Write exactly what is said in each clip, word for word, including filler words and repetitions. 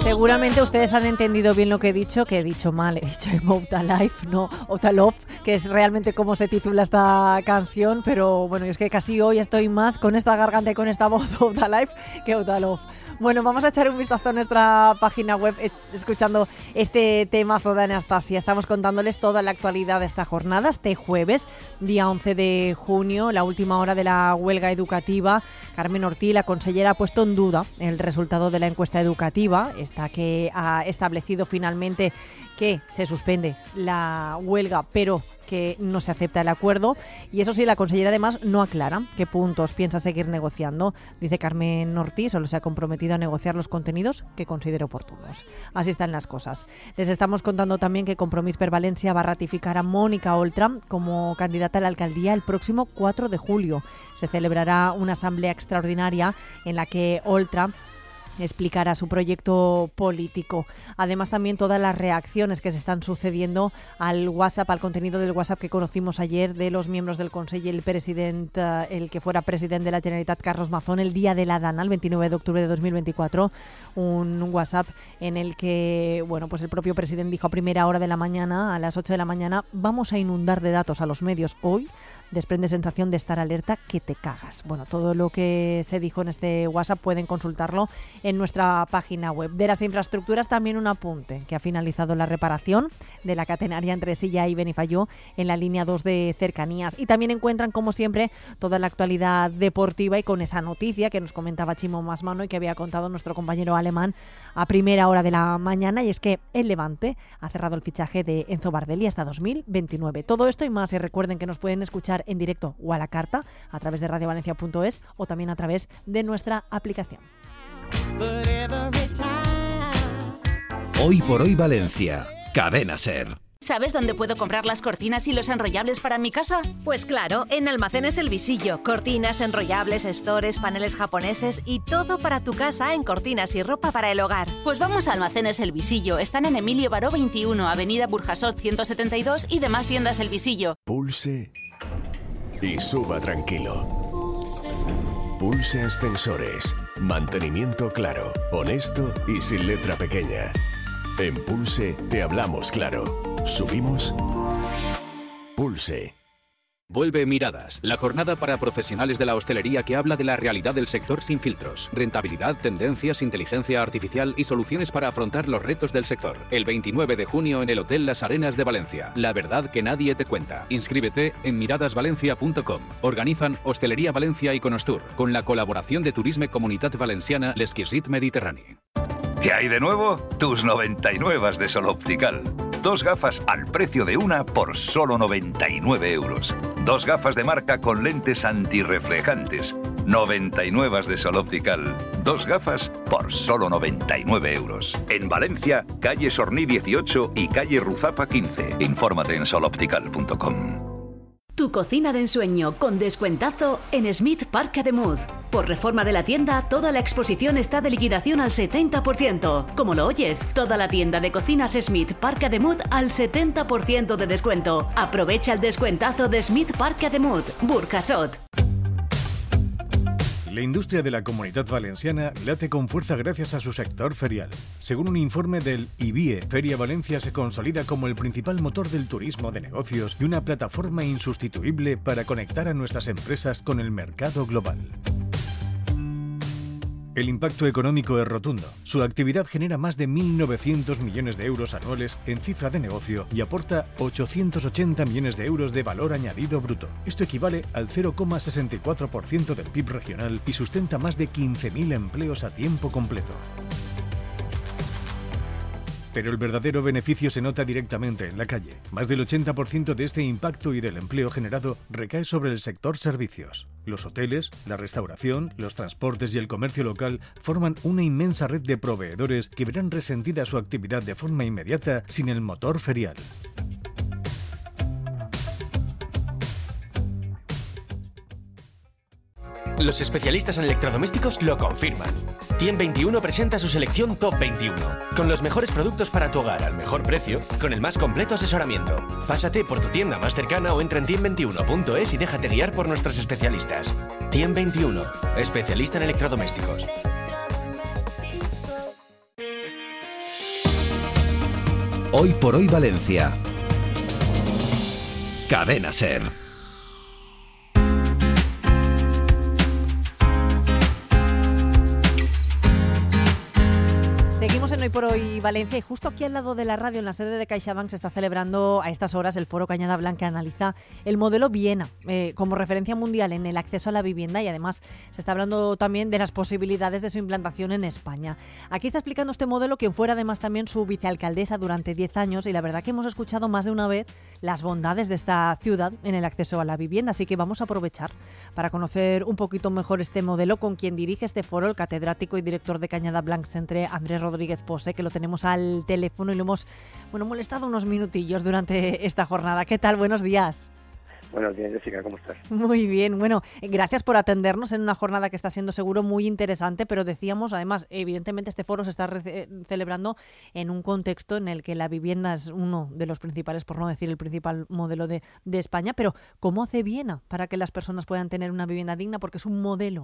Seguramente ustedes han entendido bien lo que he dicho, que he dicho mal, he dicho Outalife, no Outalove, que es realmente como se titula esta canción, pero bueno, es que casi hoy estoy más con esta garganta y con esta voz Outalife que Outalove. Bueno, vamos a echar un vistazo a nuestra página web eh, escuchando este temazo de Anastasia. Estamos contándoles toda la actualidad de esta jornada, este jueves, día once de junio, la última hora de la huelga educativa. Carmen Ortí, la consellera, ha puesto en duda el resultado de la encuesta educativa, esta que ha establecido finalmente que se suspende la huelga, pero que no se acepta el acuerdo. Y eso sí, la consellera además no aclara qué puntos piensa seguir negociando. Dice Carmen Ortiz, solo se ha comprometido a negociar los contenidos que considere oportunos. Así están las cosas. Les estamos contando también que Compromís per Valencia va a ratificar a Mónica Oltra como candidata a la alcaldía el próximo cuatro de julio. Se celebrará una asamblea extraordinaria en la que Oltra explicará su proyecto político. Además, también todas las reacciones que se están sucediendo al WhatsApp, al contenido del WhatsApp que conocimos ayer de los miembros del Consell y el presidente, el que fuera presidente de la Generalitat, Carlos Mazón, el día de la Dana, el veintinueve de octubre de dos mil veinticuatro, un WhatsApp en el que, bueno, pues el propio presidente dijo a primera hora de la mañana, a las ocho de la mañana, vamos a inundar de datos a los medios hoy. Desprende sensación de estar alerta que te cagas. Bueno, todo lo que se dijo en este WhatsApp pueden consultarlo en nuestra página web. De las infraestructuras también un apunte, que ha finalizado la reparación de la catenaria entre Silla y Benifayó en la línea dos de cercanías. Y también encuentran, como siempre, toda la actualidad deportiva y con esa noticia que nos comentaba Chimo Masmano y que había contado nuestro compañero alemán a primera hora de la mañana, y es que el Levante ha cerrado el fichaje de Enzo Bardelli hasta dos mil veintinueve. Todo esto y más, y recuerden que nos pueden escuchar en directo o a la carta a través de radio valencia punto es o también a través de nuestra aplicación. Hoy por hoy Valencia, Cadena Ser. ¿Sabes dónde puedo comprar las cortinas y los enrollables para mi casa? Pues claro, en Almacenes El Visillo. Cortinas, enrollables, stores, paneles japoneses y todo para tu casa en cortinas y ropa para el hogar. Pues vamos a Almacenes El Visillo. Están en Emilio Baró veintiuno, Avenida Burjasot ciento setenta y dos y demás tiendas El Visillo. Pulse y suba tranquilo. Pulse Ascensores. Mantenimiento claro, honesto y sin letra pequeña. En Pulse te hablamos claro. Subimos. Pulse. Vuelve Miradas, la jornada para profesionales de la hostelería que habla de la realidad del sector sin filtros. Rentabilidad, tendencias, inteligencia artificial y soluciones para afrontar los retos del sector. El veintinueve de junio en el Hotel Las Arenas de Valencia. La verdad que nadie te cuenta. Inscríbete en miradasvalencia punto com. Organizan Hostelería Valencia y Conostur, con la colaboración de Turisme Comunitat Valenciana L'Exquisit Mediterrani. ¿Qué hay de nuevo? Tus noventa y nueve de Sol Optical. Dos gafas al precio de una por solo noventa y nueve euros. Dos gafas de marca con lentes antirreflejantes. noventa y nueve de Sol Optical. Dos gafas por solo noventa y nueve euros. En Valencia, calle Sorní dieciocho y calle Ruzafa quince. Infórmate en sol optical punto com. Tu cocina de ensueño con descuentazo en Smith Parc de Mud. Por reforma de la tienda, toda la exposición está de liquidación al setenta por ciento. Como lo oyes, toda la tienda de cocinas Smith Parc de Mud al setenta por ciento de descuento. Aprovecha el descuentazo de Smith Parc de Mud, Burjasot. La industria de la Comunitat Valenciana late con fuerza gracias a su sector ferial. Según un informe del I B I E, Feria Valencia se consolida como el principal motor del turismo de negocios y una plataforma insustituible para conectar a nuestras empresas con el mercado global. El impacto económico es rotundo. Su actividad genera más de mil novecientos millones de euros anuales en cifra de negocio y aporta ochocientos ochenta millones de euros de valor añadido bruto. Esto equivale al cero coma sesenta y cuatro por ciento del P I B regional y sustenta más de quince mil empleos a tiempo completo. Pero el verdadero beneficio se nota directamente en la calle. Más del ochenta por ciento de este impacto y del empleo generado recae sobre el sector servicios. Los hoteles, la restauración, los transportes y el comercio local forman una inmensa red de proveedores que verán resentida su actividad de forma inmediata sin el motor ferial. Los especialistas en electrodomésticos lo confirman. Tiem veintiuno presenta su selección Top veintiuno, con los mejores productos para tu hogar al mejor precio, con el más completo asesoramiento. Pásate por tu tienda más cercana o entra en tiem veintiuno punto es y déjate guiar por nuestros especialistas. Tiem veintiuno, especialista en electrodomésticos. Hoy por hoy Valencia. Cadena SER. Seguimos en Hoy por Hoy Valencia y justo aquí al lado de la radio, en la sede de CaixaBank, se está celebrando a estas horas el Foro Cañada Blanca, que analiza el modelo Viena eh, como referencia mundial en el acceso a la vivienda, y además se está hablando también de las posibilidades de su implantación en España. Aquí está explicando este modelo quien fuera además también su vicealcaldesa durante diez años, y la verdad que hemos escuchado más de una vez las bondades de esta ciudad en el acceso a la vivienda, así que vamos a aprovechar para conocer un poquito mejor este modelo con quien dirige este foro, el catedrático y director de Cañada Blanc Centre, Andrés Rodríguez Rodríguez Pose, que lo tenemos al teléfono y lo hemos bueno, molestado unos minutillos durante esta jornada. ¿Qué tal? Buenos días. Buenos días, Jessica, ¿cómo estás? Muy bien, bueno, gracias por atendernos en una jornada que está siendo seguro muy interesante, pero decíamos, además, evidentemente este foro se está re- celebrando en un contexto en el que la vivienda es uno de los principales, por no decir el principal modelo de, de España, pero ¿cómo hace Viena para que las personas puedan tener una vivienda digna? Porque es un modelo.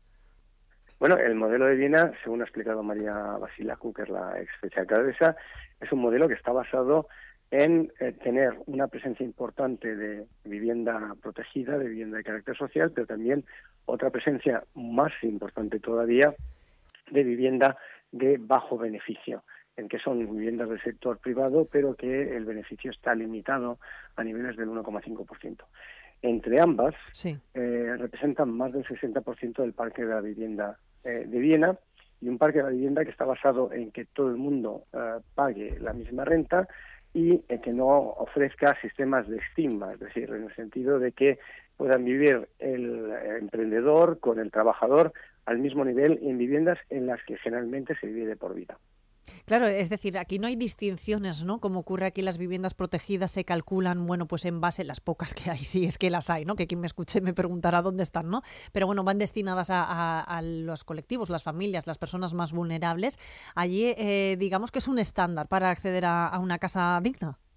Bueno, el modelo de Viena, según ha explicado María Basilacu, que es la ex vicealcaldesa, es un modelo que está basado en eh, tener una presencia importante de vivienda protegida, de vivienda de carácter social, pero también otra presencia más importante todavía de vivienda de bajo beneficio, en que son viviendas del sector privado, pero que el beneficio está limitado a niveles del uno coma cinco por ciento. Entre ambas, sí. eh, representan más del sesenta por ciento del parque de la vivienda eh, de Viena, y un parque de la vivienda que está basado en que todo el mundo eh, pague la misma renta y en que no ofrezca sistemas de estigma, es decir, en el sentido de que puedan vivir el emprendedor con el trabajador al mismo nivel en viviendas en las que generalmente se vive de por vida. Claro, es decir, aquí no hay distinciones, ¿no? Como ocurre aquí, las viviendas protegidas se calculan, bueno, pues en base, las pocas que hay, sí, es que las hay, ¿no? Que quien me escuche me preguntará dónde están, ¿no? Pero bueno, van destinadas a, a, a los colectivos, las familias, las personas más vulnerables. Allí, eh, digamos que es un estándar para acceder a, a una casa digna.